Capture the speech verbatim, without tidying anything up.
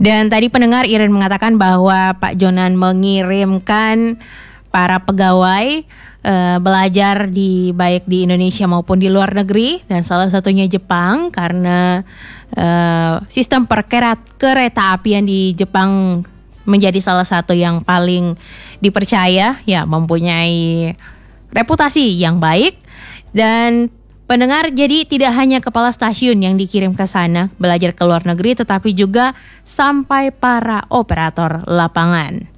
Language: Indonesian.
Dan tadi pendengar Irin mengatakan bahwa Pak Jonan mengirimkan para pegawai uh, belajar di baik di Indonesia maupun di luar negeri, dan salah satunya Jepang karena uh, sistem perkerat kereta apian di Jepang menjadi salah satu yang paling dipercaya, ya mempunyai reputasi yang baik. Dan pendengar, jadi tidak hanya kepala stasiun yang dikirim ke sana belajar ke luar negeri, tetapi juga sampai para operator lapangan.